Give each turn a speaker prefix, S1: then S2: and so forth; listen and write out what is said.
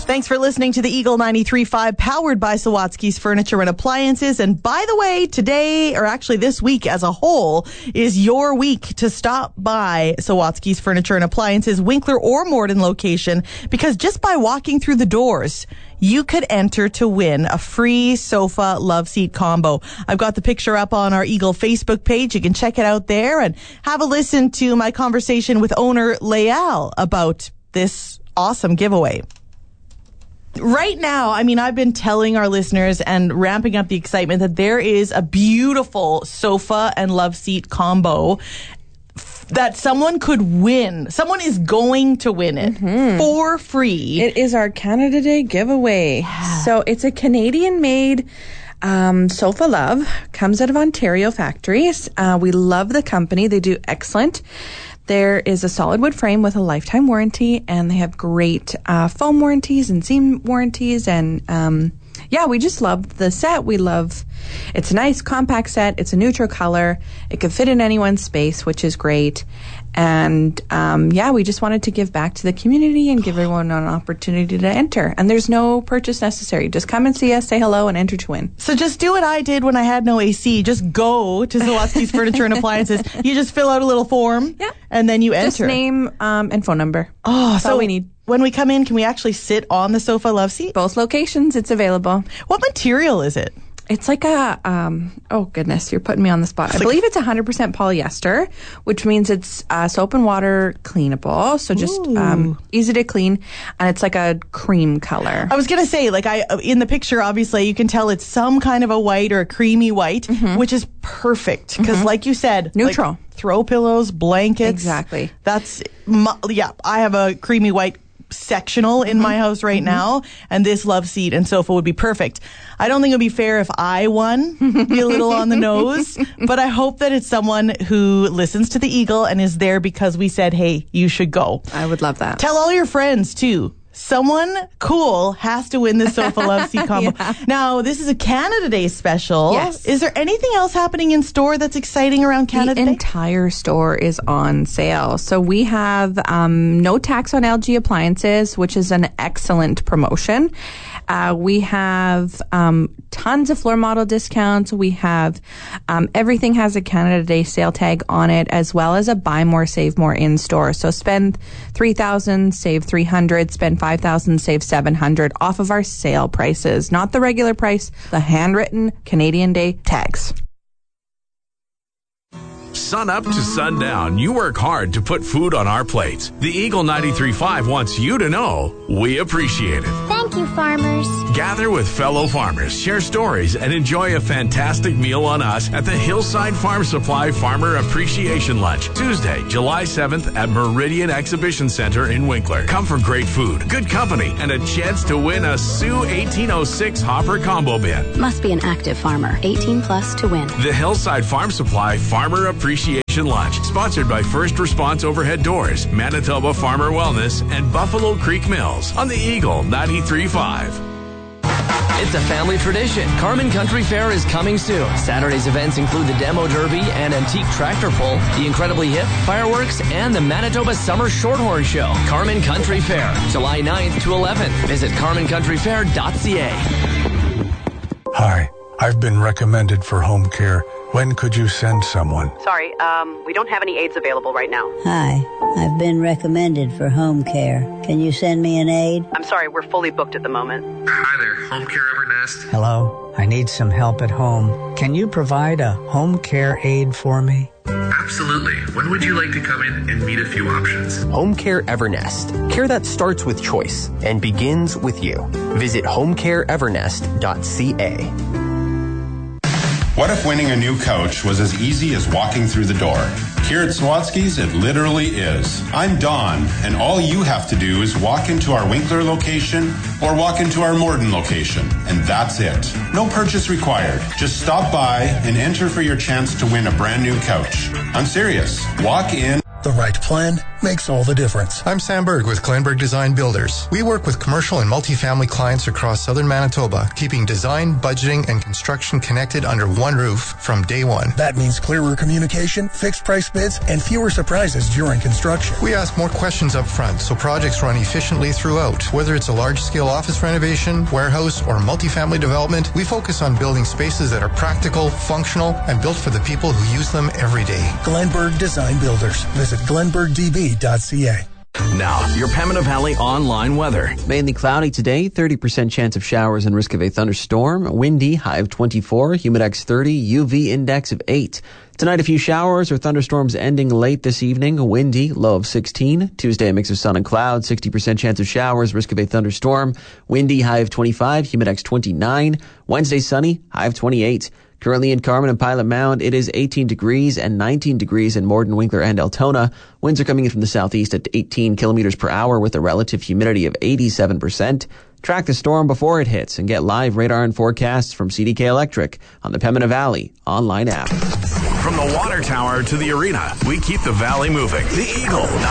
S1: Thanks for listening to the Eagle 93.5, powered by Sawatsky's Furniture and Appliances. And by the way, today, or actually this week as a whole, is your week to stop by Sawatsky's Furniture and Appliances, Winkler or Morden location, because just by walking through the doors, you could enter to win a free sofa love seat combo. I've got the picture up on our Eagle Facebook page. You can check it out there and have a listen to my conversation with owner Leal about this awesome giveaway. Right now, I mean, I've been telling our listeners and ramping up the excitement that there is a beautiful sofa and love seat combo that someone could win. Someone is going to win it for free.
S2: It is our Canada Day giveaway. Yeah. So it's a Canadian-made Sofa Love. Comes out of Ontario factories. We love the company. They do excellent. There is a solid wood frame with a lifetime warranty, and they have great foam warranties and seam warranties. And we just love the set. It's a nice compact set. It's a neutral color. It can fit in anyone's space, which is great. And we just wanted to give back to the community and give everyone an opportunity to enter. And there's no purchase necessary. Just come and see us, say hello, and enter to win.
S1: So just do what I did when I had no AC. Just go to Sawatsky's Furniture and Appliances. You just fill out a little form, and then you enter.
S2: Just name and phone number.
S1: Oh,
S2: that's all we need.
S1: When we come in, can we actually sit on the sofa love seat?
S2: Both locations, it's available.
S1: What material is it?
S2: It's like a, oh goodness, you're putting me on the spot. I believe it's 100% polyester, which means it's soap and water cleanable. So just easy to clean. And it's like a cream color.
S1: I was going to say, in the picture, obviously, you can tell it's some kind of a white or a creamy white, which is perfect. Because like you said,
S2: neutral.
S1: Throw pillows, blankets.
S2: Exactly.
S1: I have a creamy white sectional in my house right now, and this love seat and sofa would be perfect. I don't think it would be fair if I won, be a little on the nose, but I hope that it's someone who listens to the Eagle and is there because we said, hey, you should go.
S2: I would love that.
S1: Tell all your friends too. Someone cool has to win this sofa love seat combo. Yeah. Now, this is a Canada Day special.
S2: Yes.
S1: Is there anything else happening in store that's exciting around Canada Day?
S2: The entire store is on sale. So we have no tax on LG appliances, which is an excellent promotion. We have tons of floor model discounts. We have everything has a Canada Day sale tag on it, as well as a buy more, save more in store. So spend $3,000, save $300, spend $5,000, save $700 off of our sale prices, not the regular price, the handwritten Canadian Day tags.
S3: Sun up to sundown, you work hard to put food on our plates. The Eagle 93.5 wants you to know we appreciate it.
S4: Thank you, farmers.
S3: Gather with fellow farmers, share stories, and enjoy a fantastic meal on us at the Hillside Farm Supply Farmer Appreciation Lunch, Tuesday, July 7th at Meridian Exhibition Center in Winkler. Come for great food, good company, and a chance to win a Sioux 1806 Hopper Combo Bin.
S5: Must be an active farmer, 18 plus to win.
S3: The Hillside Farm Supply Farmer Appreciation Lunch, sponsored by First Response Overhead Doors, Manitoba Farmer Wellness, and Buffalo Creek Mills on the Eagle 93.5.
S6: It's a family tradition. Carman Country Fair is coming soon. Saturday's events include the Demo Derby and Antique Tractor Pull, the Incredibly Hip, fireworks, and the Manitoba Summer Shorthorn Show. Carman Country Fair, July 9th to 11th. Visit carmancountryfair.ca.
S7: Hi, I've been recommended for home care. When could you send someone?
S8: Sorry, we don't have any aides available right now.
S9: Hi, I've been recommended for home care. Can you send me an aide?
S8: I'm sorry, we're fully booked at the moment.
S10: Hi there, Home Care Evernest.
S11: Hello, I need some help at home. Can you provide a home care aide for me?
S10: Absolutely. When would you like to come in and meet a few options?
S12: Home Care Evernest. Care that starts with choice and begins with you. Visit homecareevernest.ca.
S13: What if winning a new couch was as easy as walking through the door? Here at Sawatsky's, it literally is. I'm Don, and all you have to do is walk into our Winkler location or walk into our Morden location, and that's it. No purchase required. Just stop by and enter for your chance to win a brand new couch. I'm serious. Walk in.
S14: The right plan
S4: makes all the difference.
S14: I'm Sam Berg with Glenberg Design Builders. We work with commercial and multifamily clients across southern Manitoba, keeping design, budgeting, and construction connected under one roof from day one.
S4: That means clearer communication, fixed price bids, and fewer surprises during construction.
S14: We ask more questions up front so projects run efficiently throughout. Whether it's a large-scale office renovation, warehouse, or multifamily development, we focus on building spaces that are practical, functional, and built for the people who use them every day.
S4: Glenberg Design Builders. Visit glenbergdb.ca.
S3: Now, your Pembina Valley online weather.
S15: Mainly cloudy today, 30% chance of showers and risk of a thunderstorm. Windy, high of 24, humidex 30, UV index of 8. Tonight, a few showers or thunderstorms ending late this evening. Windy, low of 16. Tuesday, a mix of sun and clouds, 60% chance of showers, risk of a thunderstorm. Windy, high of 25, humidex 29. Wednesday, sunny, high of 28. Currently in Carman and Pilot Mound, it is 18 degrees and 19 degrees in Morden, Winkler, and Altona. Winds are coming in from the southeast at 18 kilometers per hour with a relative humidity of 87%. Track the storm before it hits and get live radar and forecasts from CDK Electric on the Pembina Valley online app.
S3: From the water tower to the arena, we keep the valley moving. The Eagle